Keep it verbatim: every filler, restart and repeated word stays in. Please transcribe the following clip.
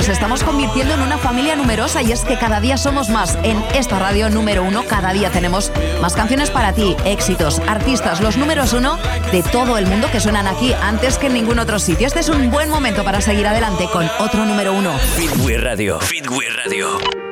nos estamos convirtiendo en una familia numerosa y es que cada día somos más. En esta radio número uno, cada día tenemos más canciones para ti, éxitos, artistas, los números uno de todo el mundo que suenan aquí antes que en ningún otro sitio. Este es un buen momento para seguir adelante con otro número uno. Fitway Radio. Fitway Radio.